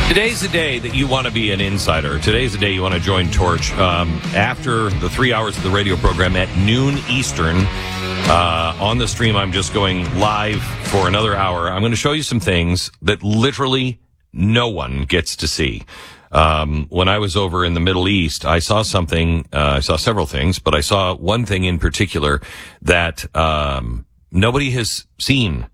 Today's the day that you want to be an insider. Today's the day you want to join Torch. After the 3 hours of the radio program at noon Eastern, on the stream, I'm just going live for another hour. I'm going to show you some things that literally no one gets to see. When I was over in the Middle East, I saw something, I saw several things, but I saw one thing in particular that nobody has seen